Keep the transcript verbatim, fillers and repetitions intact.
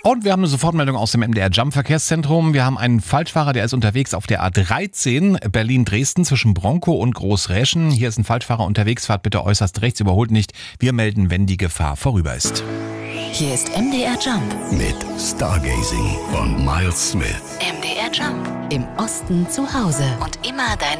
Und wir haben eine Sofortmeldung aus dem M D R Jump Verkehrszentrum. Wir haben einen Falschfahrer, der ist unterwegs auf der A dreizehn Berlin-Dresden zwischen Bronkow und Großräschen. Hier ist ein Falschfahrer unterwegs, fahrt bitte äußerst rechts, überholt nicht. Wir melden, wenn die Gefahr vorüber ist. Hier ist M D R Jump mit Stargazing von Miles Smith. M D R Jump. Im Osten zu Hause und immer deine